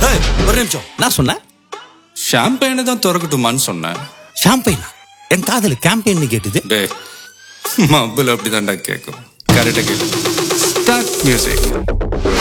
ஒரு நிமிஷம், நான் சொன்னேன் ஷாம்பெயினை தான் திறக்கட்டுமான்னு சொன்னேன். ஷாம்பெயினா? என் காதல கேம்பெயின் கேட்டுது. டே மப்புல அப்படிதான்டா கேட்கும். கரெக்டா கேட்டு ஸ்டார்ட் மியூசிக்.